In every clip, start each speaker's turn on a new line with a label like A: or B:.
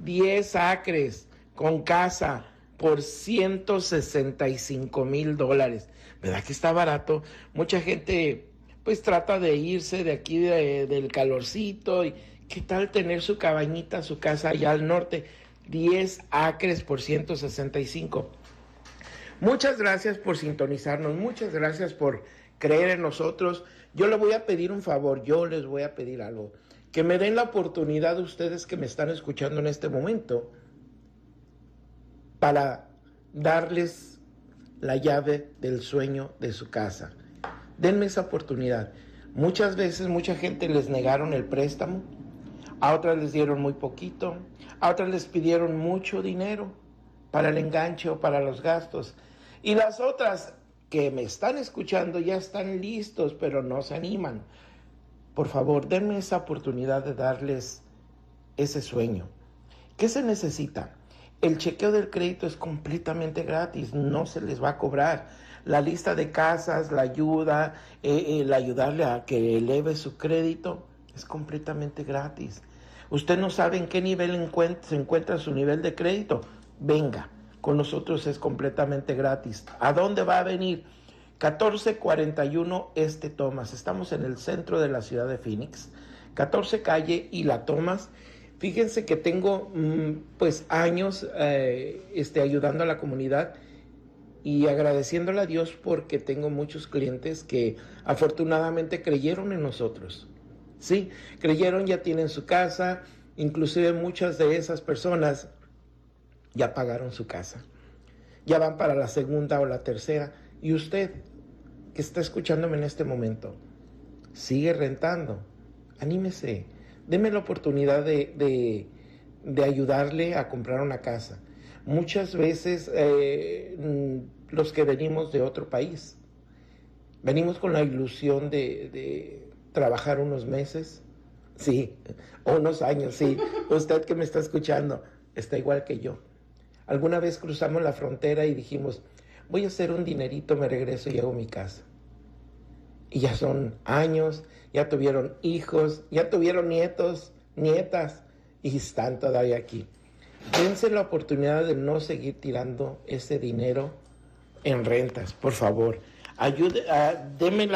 A: 10 acres con casa por $165,000. ¿Verdad que está barato? Mucha gente pues trata de irse de aquí del calorcito. Y ¿qué tal tener su cabañita, su casa allá al norte? 10 acres por 165. Muchas gracias por sintonizarnos, muchas gracias por creer en nosotros. Yo les voy a pedir un favor, yo les voy a pedir algo. Que me den la oportunidad ustedes que me están escuchando en este momento para darles la llave del sueño de su casa. Denme esa oportunidad. Muchas veces, mucha gente les negaron el préstamo, a otras les dieron muy poquito, a otras les pidieron mucho dinero para el enganche o para los gastos. Y las otras que me están escuchando ya están listos, pero no se animan. Por favor, denme esa oportunidad de darles ese sueño. ¿Qué se necesita? El chequeo del crédito es completamente gratis, no se les va a cobrar. La lista de casas, la ayuda, el ayudarle a que eleve su crédito es completamente gratis. Usted no sabe en qué nivel se encuentra su nivel de crédito. Venga, con nosotros es completamente gratis. ¿A dónde va a venir? 1441 Thomas. Estamos en el centro de la ciudad de Phoenix. 14 calle y la Thomas. Fíjense que tengo pues años ayudando a la comunidad y agradeciéndole a Dios porque tengo muchos clientes que afortunadamente creyeron en nosotros. Sí, creyeron, ya tienen su casa, inclusive muchas de esas personas ya pagaron su casa, ya van para la segunda o la tercera. Y usted que está escuchándome en este momento, sigue rentando, anímese, deme la oportunidad de ayudarle a comprar una casa. Muchas veces los que venimos de otro país, venimos con la ilusión de trabajar unos meses, sí, o unos años, sí. Usted que me está escuchando está igual que yo. Alguna vez cruzamos la frontera y dijimos, voy a hacer un dinerito, me regreso y hago mi casa. Y ya son años, ya tuvieron hijos, ya tuvieron nietos, nietas, y están todavía aquí. Dense la oportunidad de no seguir tirando ese dinero en rentas, por favor. Deme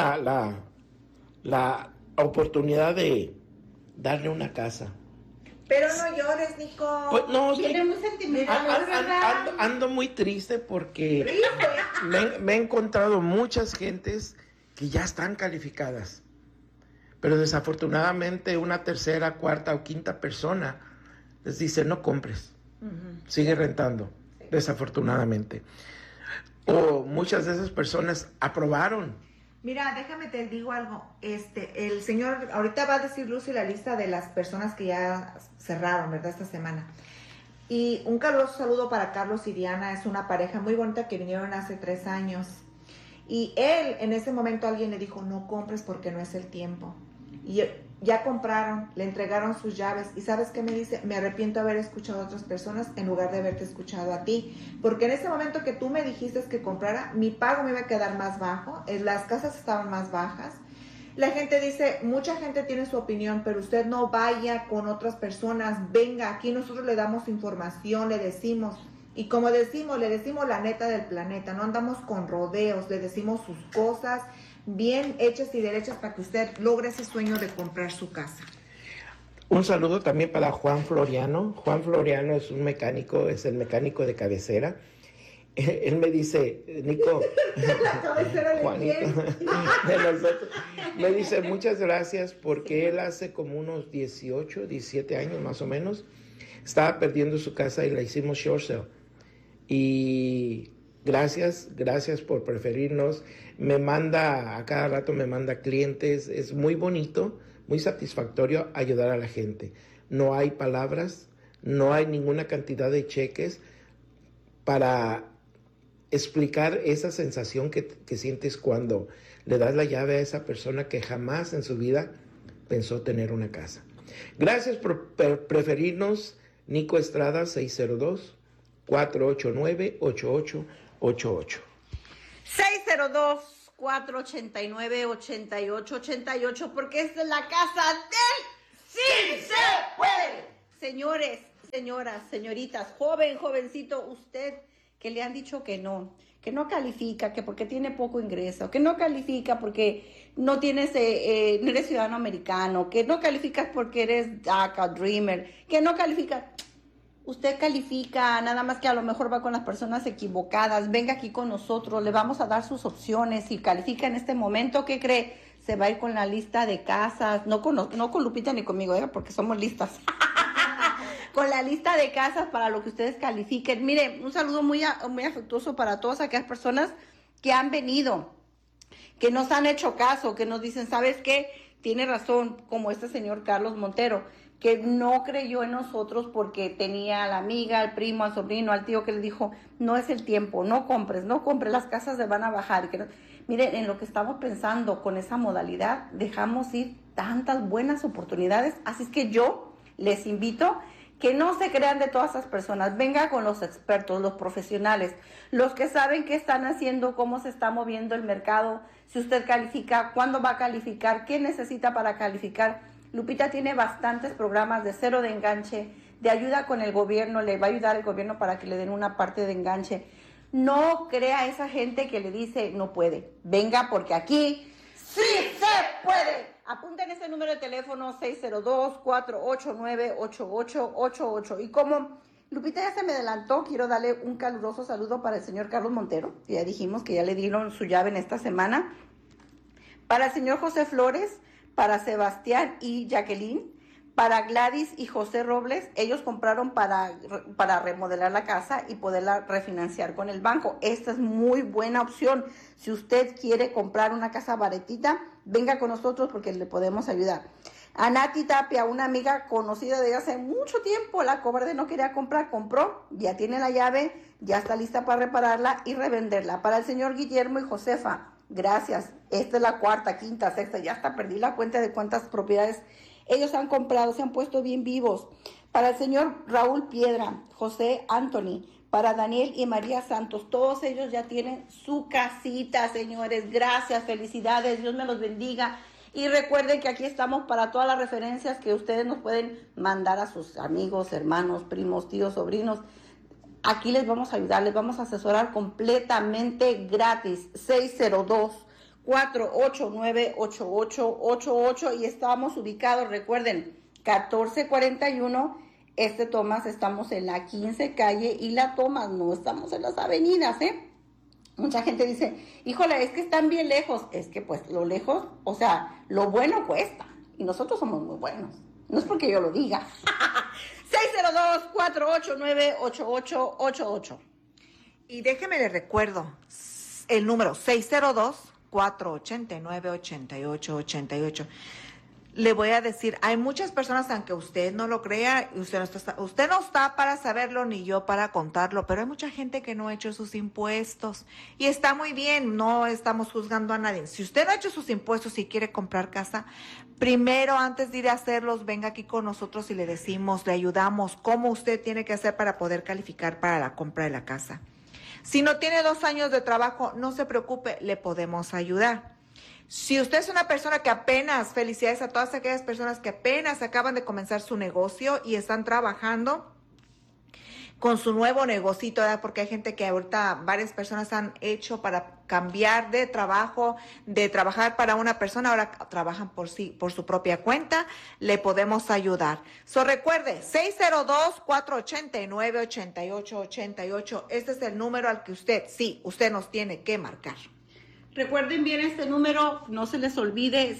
A: la oportunidad de darle una casa.
B: Pero no llores, Nico.
A: Pues no,
B: Viene muy sentimental.
A: Ando muy triste porque me he encontrado muchas gentes que ya están calificadas. Pero desafortunadamente una tercera, cuarta o quinta persona les dice, no compres, sigue rentando, desafortunadamente. O muchas de esas personas aprobaron.
B: Mira, déjame te digo algo. El señor, ahorita va a decir Lucy la lista de las personas que ya cerraron, ¿verdad? Esta semana. Y un caluroso saludo para Carlos y Diana. Es una pareja muy bonita que vinieron hace 3 años. Y él, en ese momento alguien le dijo, no compres porque no es el tiempo. Y ya compraron, le entregaron sus llaves. ¿Y sabes qué me dice? Me arrepiento de haber escuchado a otras personas en lugar de haberte escuchado a ti. Porque en ese momento que tú me dijiste que comprara, mi pago me iba a quedar más bajo. Las casas estaban más bajas. La gente dice, mucha gente tiene su opinión, pero usted no vaya con otras personas. Venga, aquí nosotros le damos información, le decimos. Y como le decimos la neta del planeta. No andamos con rodeos, le decimos sus cosas bien hechas y derechas para que usted logre ese sueño de comprar su casa.
A: Un saludo también para Juan Floriano. Juan Floriano es un mecánico, es el mecánico de cabecera. Él me dice, Nico,
B: ¿La cabecera de
A: Juanito,
B: quién?
A: de nosotros, me dice muchas gracias porque él hace como unos 18, 17 años más o menos, estaba perdiendo su casa y la hicimos short sale. Y gracias por preferirnos. Me manda, a cada rato me manda clientes. Es muy bonito, muy satisfactorio ayudar a la gente. No hay palabras, no hay ninguna cantidad de cheques para explicar esa sensación que sientes cuando le das la llave a esa persona que jamás en su vida pensó tener una casa. Gracias por preferirnos. Nico Estrada, 602-489-8888.
B: 602-489-8888, porque es la casa del Sí se puede. Señores,
C: Señoras, señoritas, joven, jovencito, usted que le han dicho que no califica, que porque tiene poco ingreso, que no califica porque no tienes, no eres ciudadano americano, que no calificas porque eres DACA, Dreamer, que no califica. Usted califica, nada más que a lo mejor va con las personas equivocadas. Venga aquí con nosotros, le vamos a dar sus opciones. Si califica en este momento, ¿qué cree? Se va a ir con la lista de casas, no con Lupita ni conmigo, porque somos listas. Con la lista de casas para lo que ustedes califiquen. Mire, un saludo muy afectuoso para todas aquellas personas que han venido, que nos han hecho caso, que nos dicen, ¿sabes qué? Tiene razón, como este señor Carlos Montero, que no creyó en nosotros porque tenía a la amiga, al primo, al sobrino, al tío que le dijo, no es el tiempo, no compres, las casas se van a bajar. Miren, en lo que estamos pensando con esa modalidad, dejamos ir tantas buenas oportunidades, así es que yo les invito que no se crean de todas esas personas, venga con los expertos, los profesionales, los que saben qué están haciendo, cómo se está moviendo el mercado, si usted califica, cuándo va a calificar, qué necesita para calificar. Lupita tiene bastantes programas de cero de enganche, de ayuda con el gobierno, le va a ayudar el gobierno para que le den una parte de enganche. No crea a esa gente que le dice no puede, venga porque aquí sí se puede. Apunten ese número de teléfono 602-489-8888. Y como Lupita ya se me adelantó, quiero darle un caluroso saludo para el señor Carlos Montero, que ya dijimos que ya le dieron su llave en esta semana. Para el señor José Flores, para Sebastián y Jacqueline, para Gladys y José Robles, ellos compraron para remodelar la casa y poderla refinanciar con el banco. Esta es muy buena opción. Si usted quiere comprar una casa baratita, venga con nosotros porque le podemos ayudar. A Nati Tapia, una amiga conocida de hace mucho tiempo, la cobarde no quería comprar, compró, ya tiene la llave, ya está lista para repararla y revenderla. Para el señor Guillermo y Josefa, gracias. Esta es la cuarta, quinta, sexta, ya hasta perdí la cuenta de cuántas propiedades ellos han comprado, se han puesto bien vivos. Para el señor Raúl Piedra, José Anthony, para Daniel y María Santos, todos ellos ya tienen su casita, señores. Gracias, felicidades, Dios me los bendiga. Y recuerden que aquí estamos para todas las referencias que ustedes nos pueden mandar a sus amigos, hermanos, primos, tíos, sobrinos. Aquí les vamos a ayudar, les vamos a asesorar completamente gratis. 602-489-8888 y estamos ubicados, recuerden, 1441 Tomás, estamos en la 15 calle y la Tomás, no estamos en las avenidas, Mucha gente dice, híjole, es que están bien lejos. Es que pues lo lejos, o sea, lo bueno cuesta y nosotros somos muy buenos. No es porque yo lo diga. 602-489-8888.
B: Y déjeme le recuerdo el número 602-489-8888. Le voy a decir, hay muchas personas, aunque usted no lo crea, usted no está para saberlo ni yo para contarlo, pero hay mucha gente que no ha hecho sus impuestos y está muy bien, no estamos juzgando a nadie. Si usted no ha hecho sus impuestos y quiere comprar casa, primero antes de ir a hacerlos, venga aquí con nosotros y le decimos, le ayudamos cómo usted tiene que hacer para poder calificar para la compra de la casa. Si no tiene 2 años de trabajo, no se preocupe, le podemos ayudar. Si usted es una persona que apenas, felicidades a todas aquellas personas que apenas acaban de comenzar su negocio y están trabajando con su nuevo negocito, ¿verdad? Porque hay gente que ahorita varias personas han hecho para cambiar de trabajo, de trabajar para una persona, ahora trabajan por su propia cuenta, le podemos ayudar. Recuerde, 602-489-8888, este es el número al que usted nos tiene que marcar.
C: Recuerden bien este número, no se les olvide,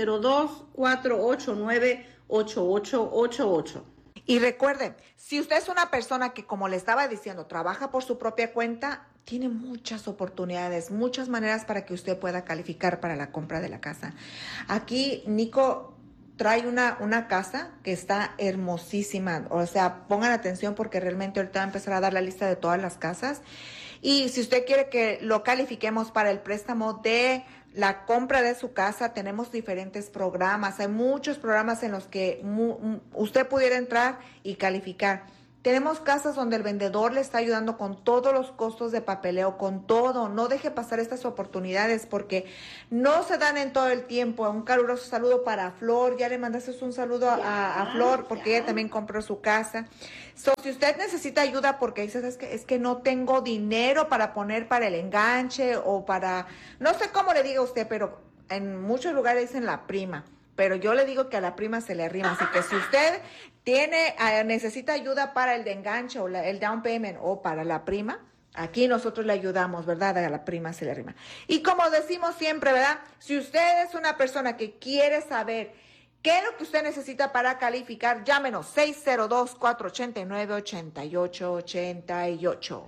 C: 602-489-8888.
B: Y recuerden, si usted es una persona que, como le estaba diciendo, trabaja por su propia cuenta, tiene muchas oportunidades, muchas maneras para que usted pueda calificar para la compra de la casa. Aquí Nico trae una casa que está hermosísima, o sea, pongan atención porque realmente ahorita va a empezar a dar la lista de todas las casas. Y si usted quiere que lo califiquemos para el préstamo de la compra de su casa, tenemos diferentes programas. Hay muchos programas en los que usted pudiera entrar y calificar. Tenemos casas donde el vendedor le está ayudando con todos los costos de papeleo, con todo. No deje pasar estas oportunidades porque no se dan en todo el tiempo. Un caluroso saludo para Flor. Ya le mandaste un saludo a Flor porque ella también compró su casa. Si usted necesita ayuda porque dices, es que no tengo dinero para poner para el enganche o para, no sé cómo le diga usted, pero en muchos lugares dicen la prima. Pero yo le digo que a la prima se le arrima. Así que si usted necesita ayuda para el de enganche o el down payment o para la prima, aquí nosotros le ayudamos, ¿verdad? A la prima se le arrima. Y como decimos siempre, ¿verdad? Si usted es una persona que quiere saber qué es lo que usted necesita para calificar, llámenos 602-489-8888.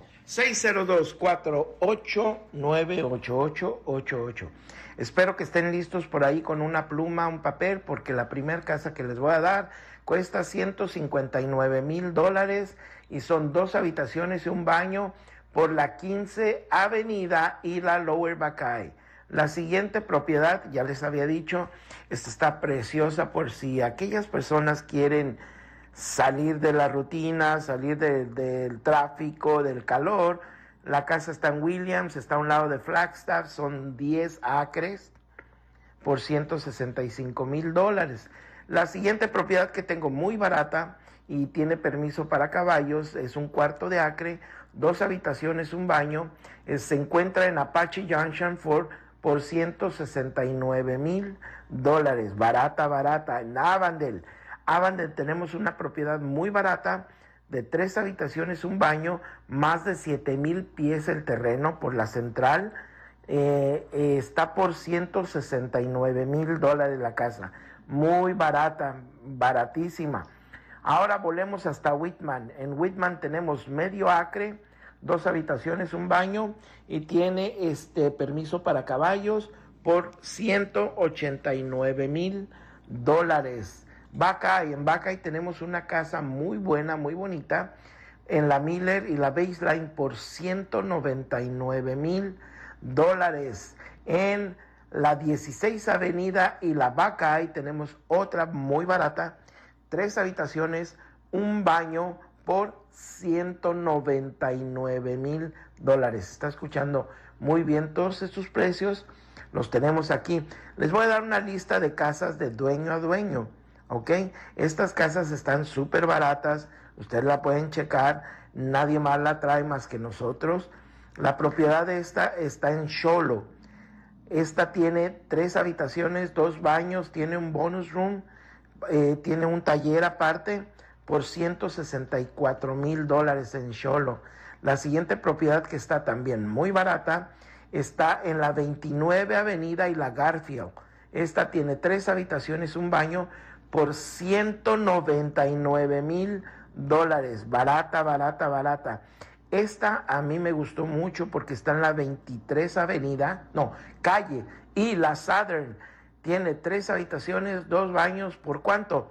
A: 602-489-8888. Espero que estén listos por ahí con una pluma, un papel, porque la primera casa que les voy a dar cuesta $159,000 y son 2 habitaciones y un baño por la 15 Avenida y la Lower Buckeye. La siguiente propiedad, ya les había dicho, esta está preciosa por si aquellas personas quieren salir de la rutina, salir del tráfico, del calor. La casa está en Williams, está a un lado de Flagstaff, son 10 acres por $165,000. La siguiente propiedad que tengo muy barata y tiene permiso para caballos es un cuarto de acre, 2 habitaciones, un baño. Se encuentra en Apache Junction Ford por $169,000. Barata, en Avondale. Avondale tenemos una propiedad muy barata de 3 habitaciones, un baño, más de 7,000 pies el terreno por la central. Está por $169,000 la casa. Muy barata, baratísima. Ahora volvemos hasta Whitman. En Whitman tenemos medio acre, 2 habitaciones, un baño y tiene permiso para caballos por $189,000. En Buckeye tenemos una casa muy buena, muy bonita, en la Miller y la Baseline por $199,000. En la 16 Avenida y la Buckeye tenemos otra muy barata, 3 habitaciones, un baño por $199,000. Está escuchando muy bien, todos estos precios los tenemos aquí. Les voy a dar una lista de casas de dueño a dueño. ¿Ok? Estas casas están súper baratas, ustedes la pueden checar, nadie más la trae más que nosotros. La propiedad de esta está en Sholo. Esta tiene 3 habitaciones, 2 baños, tiene un bonus room, tiene un taller aparte por $164,000 en Sholo. La siguiente propiedad que está también muy barata está en la 29 Avenida y la Garfield. Esta tiene 3 habitaciones, un baño por $199,000. Barata. Esta a mí me gustó mucho porque está en la 23 calle, y la Southern. Tiene 3 habitaciones, 2 baños, ¿por cuánto?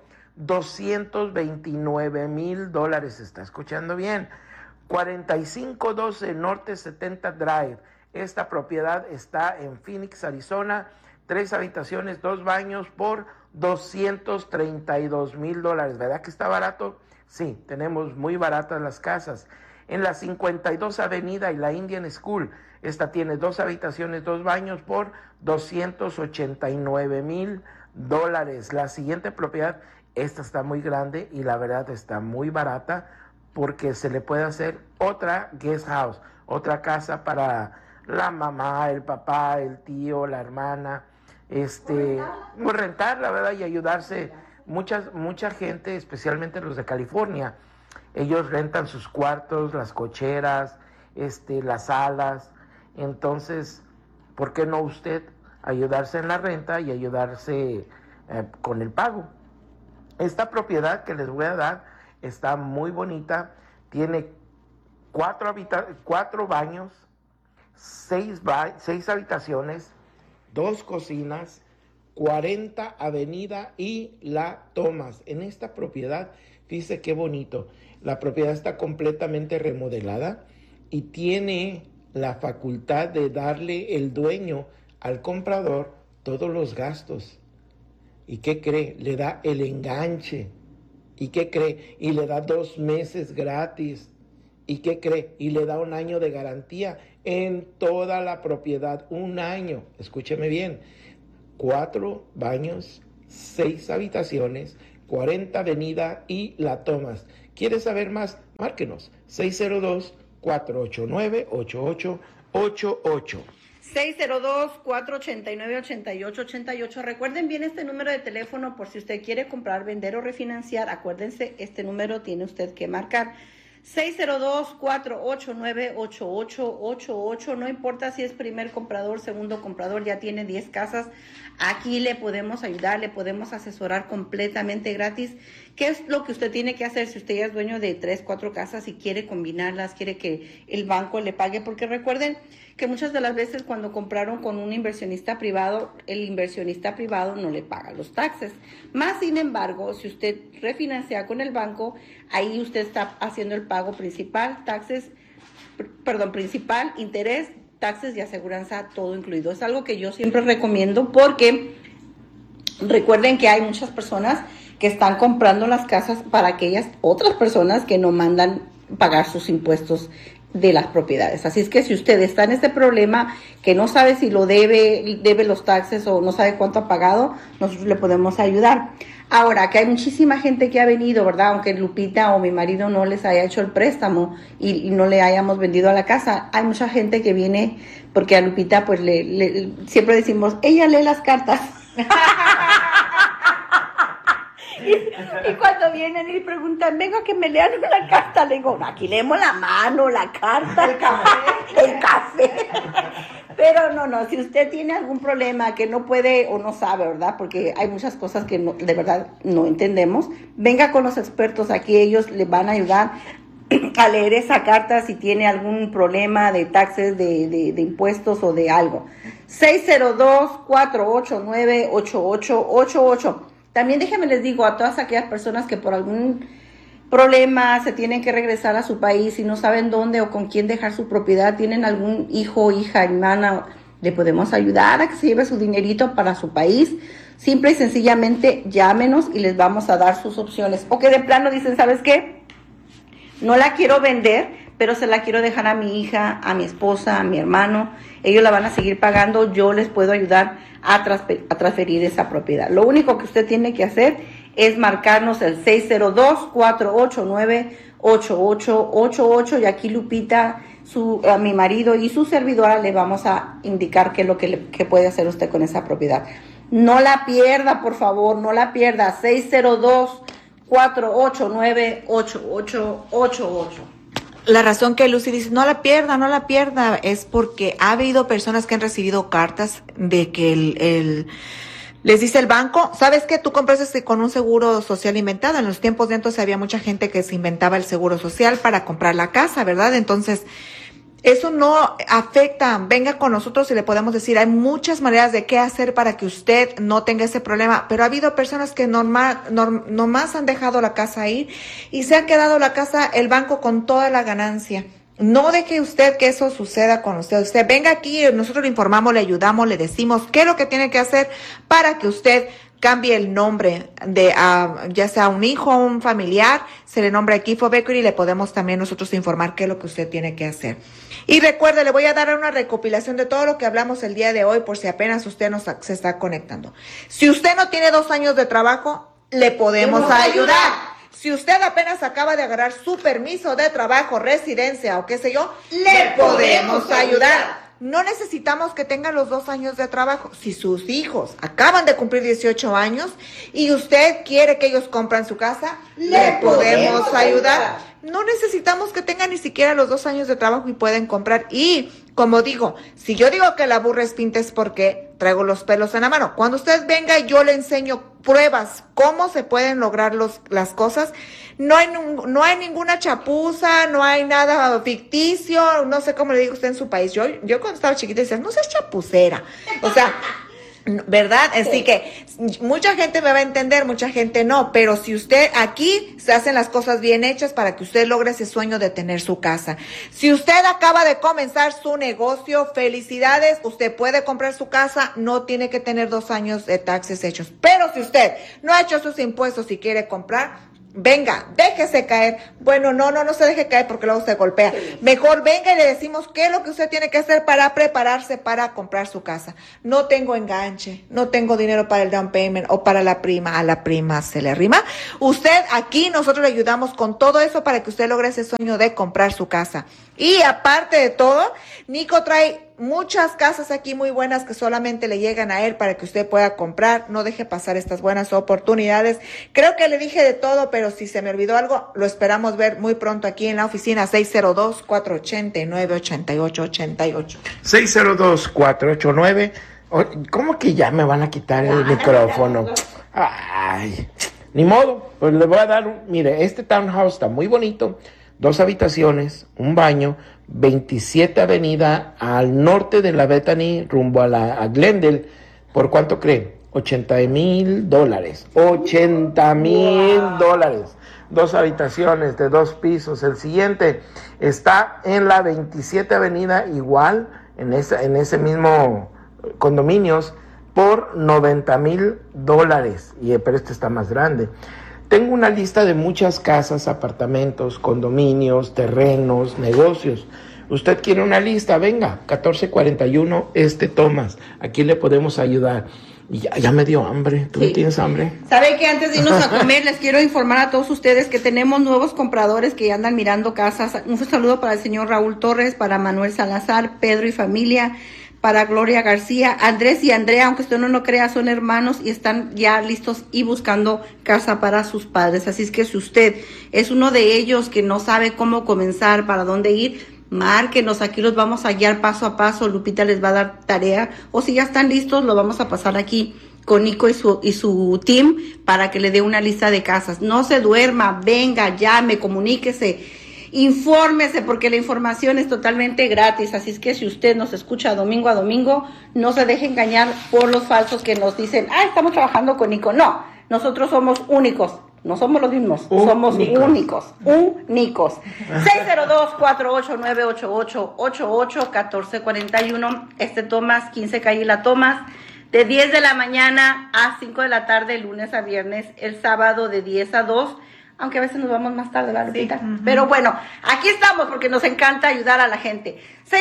A: $229,000. ¿Está escuchando bien? 4512 Norte 70 Drive. Esta propiedad está en Phoenix, Arizona. 3 habitaciones, 2 baños por $232,000. ¿Verdad que está barato? Sí, tenemos muy baratas las casas. En la 52 Avenida y la Indian School, esta tiene 2 habitaciones, 2 baños por $289,000. La siguiente propiedad, esta está muy grande y la verdad está muy barata porque se le puede hacer otra guest house, otra casa para la mamá, el papá, el tío, la hermana. Rentarla, ¿verdad? Y ayudarse. Mucha gente, especialmente los de California, ellos rentan sus cuartos, las cocheras, las salas. Entonces, ¿por qué no usted ayudarse en la renta y ayudarse con el pago? Esta propiedad que les voy a dar está muy bonita. Tiene 4 baños, 6 habitaciones, 2 cocinas, 40 Avenida y la Thomas. En esta propiedad, fíjese qué bonito. La propiedad está completamente remodelada y tiene la facultad de darle el dueño al comprador todos los gastos. ¿Y qué cree? Le da el enganche ¿Y qué cree? Y le da 2 meses gratis. ¿Y qué cree? Y le da 1 año de garantía en toda la propiedad. 1 año. Escúcheme bien. 4 baños, 6 habitaciones, 40 avenida y La Thomas. ¿Quieres saber más? Márquenos. 602-489-8888.
C: 602-489-8888. Recuerden bien este número de teléfono por si usted quiere comprar, vender o refinanciar. Acuérdense, este número tiene usted que marcar. 602-489-8888. No importa si es primer comprador, segundo comprador, ya tiene 10 casas. Aquí le podemos ayudar, le podemos asesorar completamente gratis. ¿Qué es lo que usted tiene que hacer si usted ya es dueño de 3, 4 casas y quiere combinarlas, quiere que el banco le pague? Porque recuerden que muchas de las veces cuando compraron con un inversionista privado, el inversionista privado no le paga los taxes. Más sin embargo, si usted refinancia con el banco, ahí usted está haciendo el pago principal, principal, interés, taxes y aseguranza, todo incluido. Es algo que yo siempre recomiendo porque recuerden que hay muchas personas que están comprando las casas para aquellas otras personas que no mandan pagar sus impuestos de las propiedades. Así es que si usted está en este problema, que no sabe si lo debe los taxes o no sabe cuánto ha pagado, nosotros le podemos ayudar. Ahora, que hay muchísima gente que ha venido, ¿verdad? Aunque Lupita o mi marido no les haya hecho el préstamo y no le hayamos vendido a la casa, hay mucha gente que viene porque a Lupita pues siempre decimos, ella lee las cartas. Y cuando vienen y preguntan, vengo a que me lean una carta, le digo, aquí leemos la mano, la carta, el café. Pero no, si usted tiene algún problema que no puede o no sabe, ¿verdad? Porque hay muchas cosas que de verdad no entendemos, venga con los expertos aquí, ellos le van a ayudar a leer esa carta si tiene algún problema de taxes, de impuestos o de algo. 602-489-8888. También déjenme les digo a todas aquellas personas que por algún problema se tienen que regresar a su país y no saben dónde o con quién dejar su propiedad, tienen algún hijo, hija, hermana, le podemos ayudar a que se lleve su dinerito para su país. Simple y sencillamente llámenos y les vamos a dar sus opciones. O que de plano dicen, ¿sabes qué? No la quiero vender, pero se la quiero dejar a mi hija, a mi esposa, a mi hermano. Ellos la van a seguir pagando, yo les puedo ayudar a transferir esa propiedad. Lo único que usted tiene que hacer es marcarnos el 602-489-8888 y aquí Lupita, a mi marido y su servidora le vamos a indicar qué es lo que puede hacer usted con esa propiedad. No la pierda, por favor, no la pierda. 602-489-8888.
B: La razón que Lucy dice, no la pierda, es porque ha habido personas que han recibido cartas de que les dice el banco, ¿sabes qué? Tú compraste con un seguro social inventado. En los tiempos de entonces había mucha gente que se inventaba el seguro social para comprar la casa, ¿verdad? Entonces, eso no afecta. Venga con nosotros y le podemos decir, hay muchas maneras de qué hacer para que usted no tenga ese problema. Pero ha habido personas que nomás han dejado la casa ir y se ha quedado la casa, el banco con toda la ganancia. No deje usted que eso suceda con usted. Usted venga aquí, nosotros le informamos, le ayudamos, le decimos qué es lo que tiene que hacer para que usted cambie el nombre de ya sea un hijo o un familiar, se le nombra Equifo Bakery y le podemos también nosotros informar qué es lo que usted tiene que hacer. Y recuerde, le voy a dar una recopilación de todo lo que hablamos el día de hoy por si apenas usted se está conectando. Si usted no tiene 2 años de trabajo, le podemos ayudar. Si usted apenas acaba de agarrar su permiso de trabajo, residencia o qué sé yo, le podemos ayudar. No necesitamos que tengan los 2 años de trabajo. Si sus hijos acaban de cumplir 18 años y usted quiere que ellos compren su casa, le podemos ayudar. No necesitamos que tengan ni siquiera los 2 años de trabajo y pueden comprar. Y, como digo, si yo digo que la burra es pinta es porque traigo los pelos en la mano. Cuando usted venga, yo le enseño pruebas, cómo se pueden lograr las cosas. No hay ninguna chapuza, no hay nada ficticio, no sé cómo le digo usted en su país. Yo cuando estaba chiquita decía, no seas chapucera. O sea, ¿verdad? Así que mucha gente me va a entender, mucha gente no, pero si usted aquí se hacen las cosas bien hechas para que usted logre ese sueño de tener su casa. Si usted acaba de comenzar su negocio, felicidades, usted puede comprar su casa, no tiene que tener 2 años de taxes hechos. Pero si usted no ha hecho sus impuestos y quiere comprar, venga, déjese caer. Bueno, no se deje caer porque luego se golpea. Mejor venga y le decimos qué es lo que usted tiene que hacer para prepararse para comprar su casa. No tengo enganche, no tengo dinero para el down payment o para la prima. A la prima se le arrima. Usted aquí, nosotros le ayudamos con todo eso para que usted logre ese sueño de comprar su casa. Y aparte de todo, Nico trae muchas casas aquí muy buenas que solamente le llegan a él para que usted pueda comprar. No deje pasar estas buenas oportunidades. Creo que le dije de todo, pero si se me olvidó algo, lo esperamos ver muy pronto aquí en la oficina 602-489-8888.
A: 602-489. ¿Cómo que ya me van a quitar el micrófono? Ay, ni modo, pues le voy a dar mire, este townhouse está muy bonito, 2 habitaciones, un baño, 27 Avenida al norte de la Bethany, rumbo a Glendale. ¿Por cuánto creen? $80,000. $80,000. 2 habitaciones de 2 pisos. El siguiente está en la 27 Avenida, igual, en ese mismo condominios, por $90,000. Pero este está más grande. Tengo una lista de muchas casas, apartamentos, condominios, terrenos, negocios. Usted quiere una lista, venga, 1441 Thomas. Aquí le podemos ayudar. Y ya me dio hambre. ¿Tú tienes hambre?
C: ¿Sabe que antes de irnos a comer les quiero informar a todos ustedes que tenemos nuevos compradores que ya andan mirando casas? Un saludo para el señor Raúl Torres, para Manuel Salazar, Pedro y familia, para Gloria García, Andrés y Andrea, aunque usted no lo crea, son hermanos y están ya listos y buscando casa para sus padres. Así es que si usted es uno de ellos que no sabe cómo comenzar, para dónde ir, márquenos, aquí los vamos a guiar paso a paso. Lupita les va a dar tarea, o si ya están listos, lo vamos a pasar aquí con Nico y su team para que le dé una lista de casas. No se duerma, venga, llame, comuníquese, infórmese, porque la información es totalmente gratis. Así es que si usted nos escucha domingo a domingo, no se deje engañar por los falsos que nos dicen, estamos trabajando con Nico. No, nosotros somos únicos. No somos los mismos, somos únicos. 602-489-8888, 1441, Thomas, 15 calle La Thomas, de 10 de la mañana a 5 de la tarde, lunes a viernes, el sábado de 10 a 2, aunque a veces nos vamos más tarde, ¿verdad, Lupita? Pero bueno, aquí estamos porque nos encanta ayudar a la gente.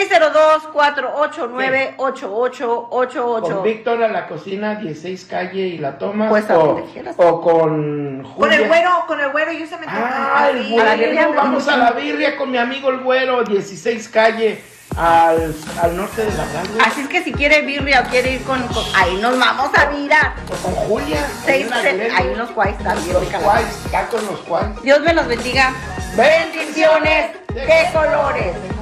C: 602-489-8888.
A: Con Víctor a la cocina, 16 calle y La Thomas.
C: Pues
A: o con Julia.
B: Con el güero, yo se me
A: el güero, vamos a la birria con mi amigo el güero, 16 calle al norte de la Grande.
C: Así es que si quiere birria o quiere ir con ahí nos vamos a virar.
A: O con Julia.
C: Ahí unos cuais también.
A: Tacos los cuais.
C: Dios me los bendiga. Bendiciones de colores.